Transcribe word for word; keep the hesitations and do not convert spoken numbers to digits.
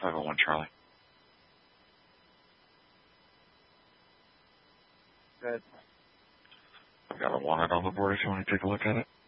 five oh one Charlie. Good. I've got a walnut on the board if you want to take a look at it.